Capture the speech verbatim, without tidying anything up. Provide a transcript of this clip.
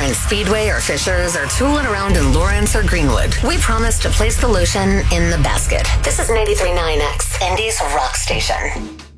playing Speedway or Fishers or tooling around in Lawrence or Greenwood, we promise to place the lotion in the basket. This is ninety-three point nine X, Indy's rock station.